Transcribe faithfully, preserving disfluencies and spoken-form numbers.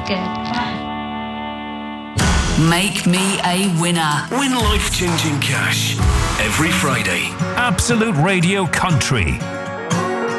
good. Make me a winner. Win life-changing cash every Friday. Absolute Radio Country